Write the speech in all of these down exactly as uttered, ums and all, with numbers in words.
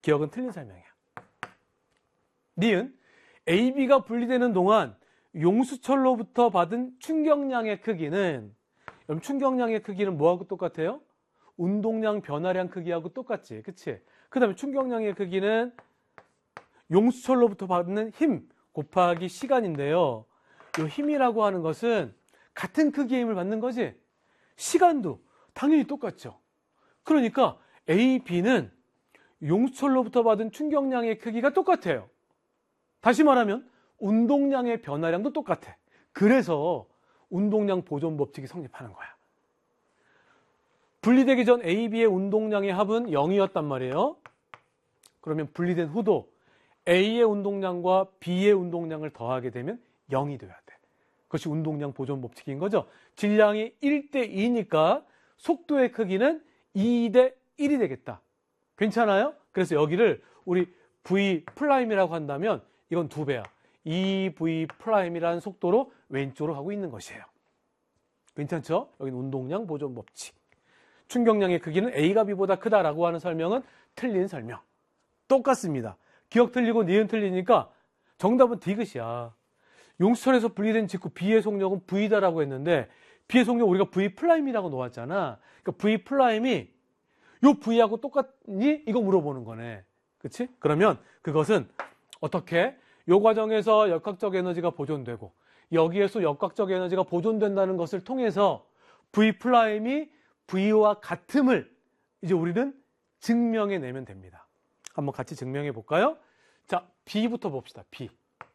기억은 틀린 설명이야. 니은 에이비가 분리되는 동안 용수철로부터 받은 충격량의 크기는, 그럼 충격량의 크기는 뭐하고 똑같아요? 운동량 변화량 크기하고 똑같지, 그치? 그 다음에 충격량의 크기는 용수철로부터 받는 힘 곱하기 시간인데요. 이 힘이라고 하는 것은 같은 크기의 힘을 받는 거지. 시간도 당연히 똑같죠. 그러니까 A, B는 용수철로부터 받은 충격량의 크기가 똑같아요. 다시 말하면 운동량의 변화량도 똑같아. 그래서 운동량 보존 법칙이 성립하는 거야. 분리되기 전 A, B의 운동량의 합은 영이었단 말이에요. 그러면 분리된 후도 A의 운동량과 B의 운동량을 더하게 되면 영이 돼야 돼. 그것이 운동량 보존 법칙인 거죠. 질량이 일 대 이니까 속도의 크기는 이 대 일이 되겠다. 괜찮아요? 그래서 여기를 우리 V 프라임이라고 한다면 이건 두 배야. 이 브이 프라임이라는 속도로 왼쪽으로 가고 있는 것이에요. 괜찮죠? 여기는 운동량 보존 법칙. 충격량의 크기는 A가 B보다 크다라고 하는 설명은 틀린 설명. 똑같습니다. 기억 틀리고 니은 틀리니까 정답은 디귿이야. 용수철에서 분리된 직후 B의 속력은 V다라고 했는데 B의 속력 우리가 V 프라임이라고 놓았잖아. 그러니까 V 프라임이 요 V하고 똑같니? 이거 물어보는 거네. 그치? 그러면 그것은 어떻게? 요 과정에서 역학적 에너지가 보존되고 여기에서 역학적 에너지가 보존된다는 것을 통해서 V 프라임이 V와 같음을 이제 우리는 증명해내면 됩니다. 한번 같이 증명해 볼까요? 자, B부터 봅시다. B.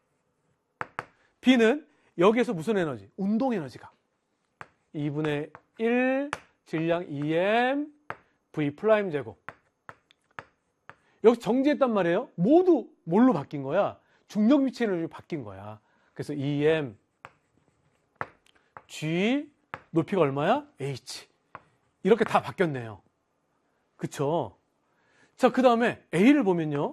B는 여기에서 무슨 에너지? 운동 에너지가 이분의 일 질량 이 엠 V 프라임 제곱. 여기서 정지했단 말이에요. 모두 뭘로 바뀐 거야? 중력 위치 에너지로 바뀐 거야. 그래서 이 엠 G 높이가 얼마야? H. 이렇게 다 바뀌었네요. 그쵸? 자, 그 다음에 A를 보면요.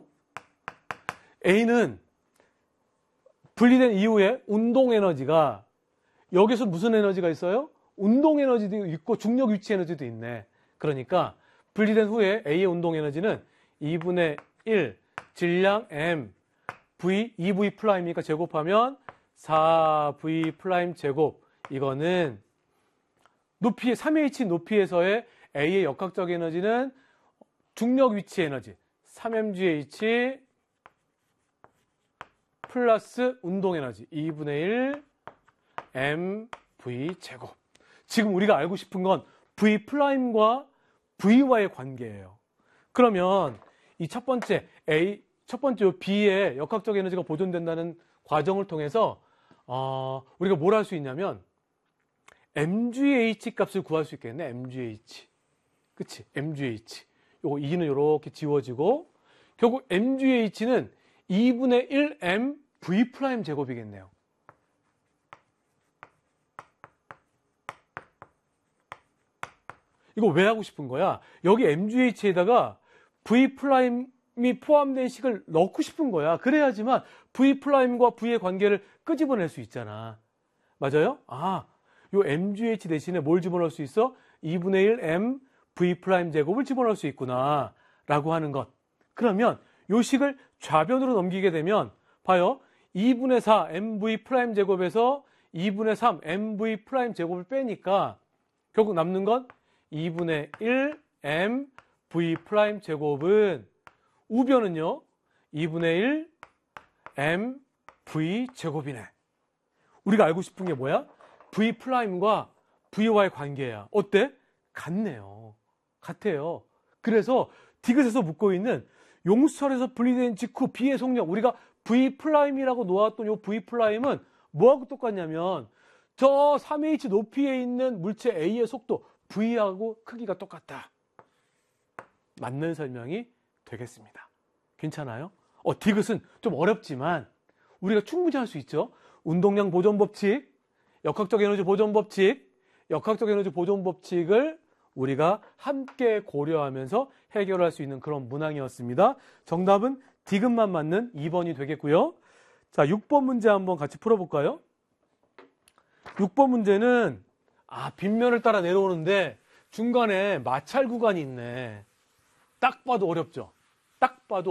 A는 분리된 이후에 운동 에너지가 여기서 무슨 에너지가 있어요? 운동 에너지도 있고 중력 위치 에너지도 있네. 그러니까 분리된 후에 A의 운동 에너지는 이분의 일 질량 M V 이 브이 프라임이니까 제곱하면 사 브이 프라임 제곱. 이거는 높이 삼 에이치 높이에서의 A의 역학적 에너지는 중력 위치 에너지 삼 엠 지 에이치 플러스 운동 에너지 이분의 일 엠 브이 제곱. 지금 우리가 알고 싶은 건 V 프라임과 V와의 관계예요. 그러면 이 첫 번째 A, 첫 번째 B의 역학적 에너지가 보존된다는 과정을 통해서 어, 우리가 뭘 할 수 있냐면 엠 지 에이치 값을 구할 수 있겠네. 엠 지 에이치. 그치? 엠 지 에이치. 요거 이는 이렇게 지워지고 결국 엠 지 에이치는 이분의 일 엠 브이 프라임 제곱이겠네요. 이거 왜 하고 싶은 거야? 여기 엠 지 에이치에다가 V 프라임이 포함된 식을 넣고 싶은 거야. 그래야지만 V 프라임과 V의 관계를 끄집어낼 수 있잖아. 맞아요? 아, 요 엠 지 에이치 대신에 뭘 집어넣을 수 있어? 이분의 일 엠 V 프라임 제곱을 집어넣을 수 있구나 라고 하는 것. 그러면 요 식을 좌변으로 넘기게 되면 봐요. 이분의 사 엠 브이 프라임 제곱에서 이분의 삼 엠 브이 프라임 제곱을 빼니까 결국 남는 건 이분의 일 엠 브이 프라임 제곱은 우변은요. 이분의 일 엠 브이 제곱이네. 우리가 알고 싶은 게 뭐야? V 프라임과 V와의 관계야. 어때? 같네요. 같아요. 그래서 디귿에서 묻고 있는 용수철에서 분리된 직후 B의 속력, 우리가 V 프라임이라고 놓았던 이 V 프라임은 뭐하고 똑같냐면 저 삼 에이치 높이에 있는 물체 A의 속도 V하고 크기가 똑같다. 맞는 설명이 되겠습니다. 괜찮아요? 어, 디귿은 좀 어렵지만 우리가 충분히 할 수 있죠. 운동량 보존 법칙, 역학적 에너지 보존 법칙, 역학적 에너지 보존 법칙을 우리가 함께 고려하면서 해결할 수 있는 그런 문항이었습니다. 정답은 디귿만 맞는 이 번이 되겠고요. 자, 육 번 문제 한번 같이 풀어볼까요? 육 번 문제는 아, 빗면을 따라 내려오는데 중간에 마찰 구간이 있네. 딱 봐도 어렵죠? 딱 봐도